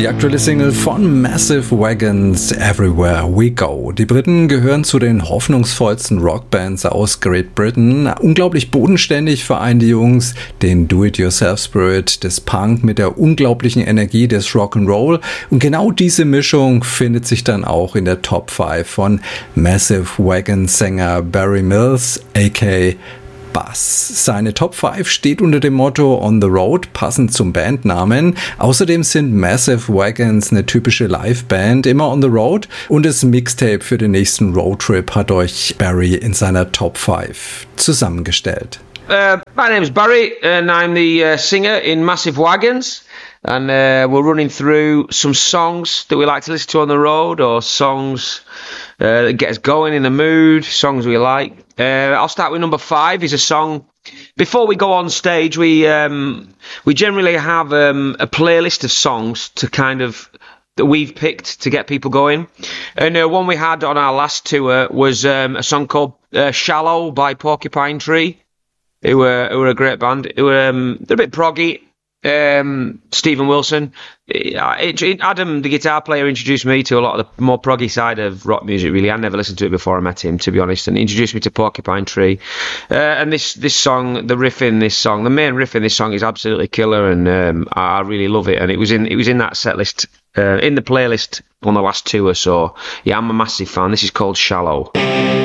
Die aktuelle Single von Massive Wagons, Everywhere We Go. Die Briten gehören zu den hoffnungsvollsten Rockbands aus Great Britain. Unglaublich bodenständig vereinen die Jungs den Do-it-yourself-Spirit des Punk mit der unglaublichen Energie des Rock'n'Roll. Und genau diese Mischung findet sich dann auch in der Top 5 von Massive Wagons Sänger Barry Mills, aka Buzz. Seine Top 5 steht unter dem Motto On the Road, passend zum Bandnamen. Außerdem sind Massive Wagons eine typische Liveband, immer on the road. Und das Mixtape für den nächsten Roadtrip hat euch Barry in seiner Top 5 zusammengestellt. My name is Barry and I'm the singer in Massive Wagons. And we're running through some songs that we like to listen to on the road, or songs that get us going in the mood, songs we like. I'll start with number 5. Is a song. Before we go on stage, we generally have a playlist of songs to kind of that we've picked to get people going. And one we had on our last tour was a song called "Shallow" by Porcupine Tree. Who were a great band. They're a bit proggy. Stephen Wilson, Adam, the guitar player, introduced me to a lot of the more proggy side of rock music. Really, I never listened to it before I met him, to be honest. And he introduced me to Porcupine Tree. And this song, the riff in this song, the main riff in this song is absolutely killer, and I really love it. And it was in that set list, in the playlist on the last tour. So yeah, I'm a massive fan. This is called "Shallow."